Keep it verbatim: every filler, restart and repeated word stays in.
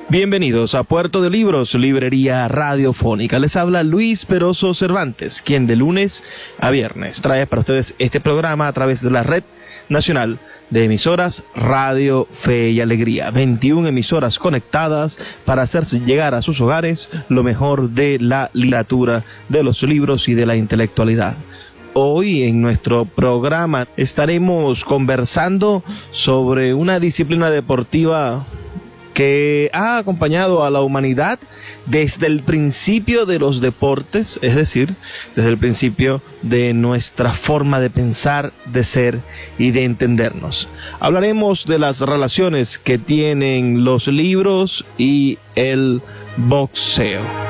Bienvenidos a Puerto de Libros, librería radiofónica. Les habla Luis Peroso Cervantes, quien de lunes a viernes trae para ustedes este programa a través de la Red Nacional de Emisoras Radio Fe y Alegría. veintiuna emisoras conectadas para hacerse llegar a sus hogares lo mejor de la literatura, de los libros y de la intelectualidad. Hoy en nuestro programa estaremos conversando sobre una disciplina deportiva que ha acompañado a la humanidad desde el principio de los deportes, es decir, desde el principio de nuestra forma de pensar, de ser y de entendernos. Hablaremos de las relaciones que tienen los libros y el boxeo.